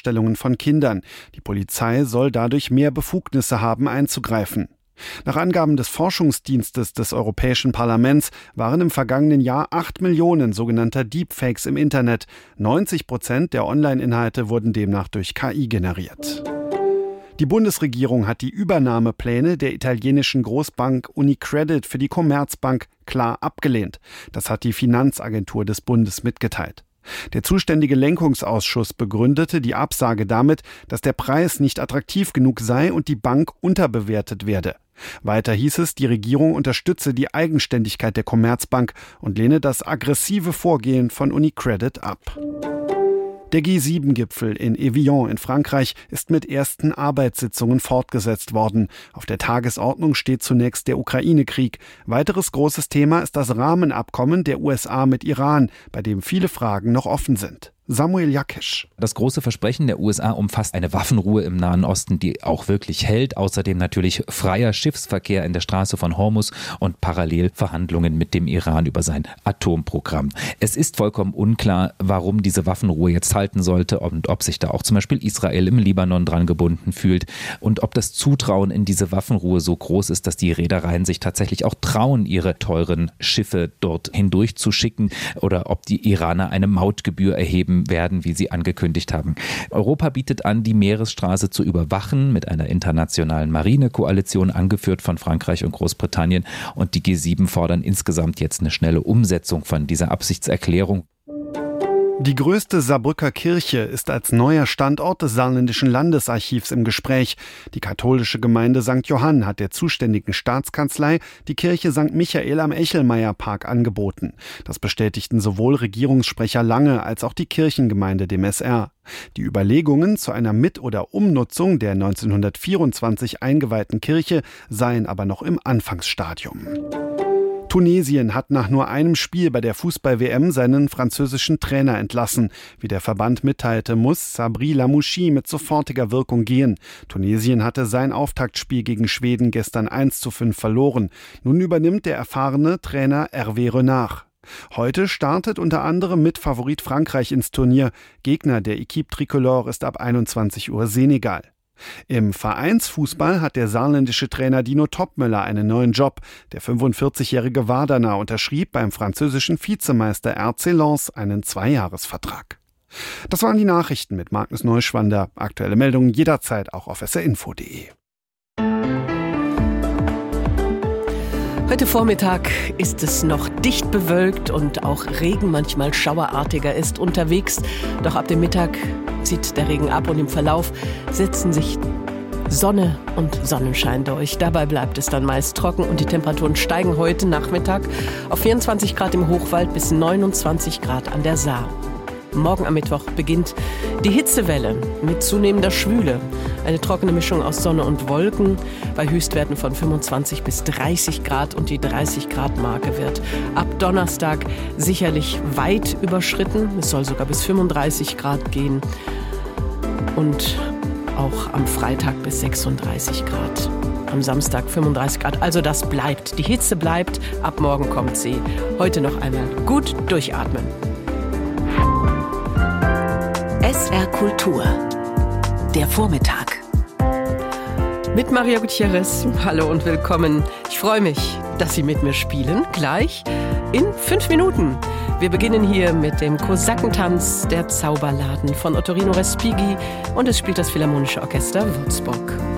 Darstellungen von Kindern. Die Polizei soll dadurch mehr Befugnisse haben, einzugreifen. Nach Angaben des Forschungsdienstes des Europäischen Parlaments waren im vergangenen Jahr 8 Millionen sogenannter Deepfakes im Internet. 90% der Online-Inhalte wurden demnach durch KI generiert. Die Bundesregierung hat die Übernahmepläne der italienischen Großbank Unicredit für die Commerzbank klar abgelehnt. Das hat die Finanzagentur des Bundes mitgeteilt. Der zuständige Lenkungsausschuss begründete die Absage damit, dass der Preis nicht attraktiv genug sei und die Bank unterbewertet werde. Weiter hieß es, die Regierung unterstütze die Eigenständigkeit der Commerzbank und lehne das aggressive Vorgehen von Unicredit ab. Der G7-Gipfel in Evian in Frankreich ist mit ersten Arbeitssitzungen fortgesetzt worden. Auf der Tagesordnung steht zunächst der Ukraine-Krieg. Weiteres großes Thema ist das Rahmenabkommen der USA mit Iran, bei dem viele Fragen noch offen sind. Samuel Jakisch. Das große Versprechen der USA umfasst eine Waffenruhe im Nahen Osten, die auch wirklich hält. Außerdem natürlich freier Schiffsverkehr in der Straße von Hormuz und parallel Verhandlungen mit dem Iran über sein Atomprogramm. Es ist vollkommen unklar, warum diese Waffenruhe jetzt halten sollte und ob sich da auch zum Beispiel Israel im Libanon dran gebunden fühlt und ob das Zutrauen in diese Waffenruhe so groß ist, dass die Reedereien sich tatsächlich auch trauen, ihre teuren Schiffe dort hindurchzuschicken oder ob die Iraner eine Mautgebühr erheben werden, wie sie angekündigt haben. Europa bietet an, die Meeresstraße zu überwachen mit einer internationalen Marinekoalition, angeführt von Frankreich und Großbritannien. Und die G7 fordern insgesamt jetzt eine schnelle Umsetzung von dieser Absichtserklärung. Die größte Saarbrücker Kirche ist als neuer Standort des Saarländischen Landesarchivs im Gespräch. Die katholische Gemeinde St. Johann hat der zuständigen Staatskanzlei die Kirche St. Michael am Echelmeierpark angeboten. Das bestätigten sowohl Regierungssprecher Lange als auch die Kirchengemeinde dem SR. Die Überlegungen zu einer Mit- oder Umnutzung der 1924 eingeweihten Kirche seien aber noch im Anfangsstadium. Tunesien hat nach nur einem Spiel bei der Fußball-WM seinen französischen Trainer entlassen. Wie der Verband mitteilte, muss Sabri Lamouchi mit sofortiger Wirkung gehen. Tunesien hatte sein Auftaktspiel gegen Schweden gestern 1:5 verloren. Nun übernimmt der erfahrene Trainer Hervé Renard. Heute startet unter anderem mit Favorit Frankreich ins Turnier. Gegner der Équipe Tricolore ist ab 21 Uhr Senegal. Im Vereinsfußball hat der saarländische Trainer Dino Topmöller einen neuen Job. Der 45-jährige Wardaner unterschrieb beim französischen Vizemeister RC Lens einen 2-Jahres-Vertrag. Das waren die Nachrichten mit Magnus Neuschwander. Aktuelle Meldungen jederzeit auch auf srinfo.de. Heute Vormittag ist es noch dicht bewölkt und auch Regen, manchmal schauerartiger, ist unterwegs. Doch ab dem Mittag zieht der Regen ab und im Verlauf setzen sich Sonne und Sonnenschein durch. Dabei bleibt es dann meist trocken und die Temperaturen steigen heute Nachmittag auf 24 Grad im Hochwald bis 29 Grad an der Saar. Morgen am Mittwoch beginnt die Hitzewelle mit zunehmender Schwüle. Eine trockene Mischung aus Sonne und Wolken bei Höchstwerten von 25 bis 30 Grad und die 30 Grad Marke wird ab Donnerstag sicherlich weit überschritten. Es soll sogar bis 35 Grad gehen und auch am Freitag bis 36 Grad. Am Samstag 35 Grad. Also das bleibt. Die Hitze bleibt. Ab morgen kommt sie. Heute noch einmal gut durchatmen. SR Kultur. Der Vormittag. Mit Maria Gutierrez. Hallo und willkommen. Ich freue mich, dass Sie mit mir spielen. Gleich in 5 Minuten. Wir beginnen hier mit dem Kosakentanz der Zauberladen von Ottorino Respighi und es spielt das Philharmonische Orchester Würzburg.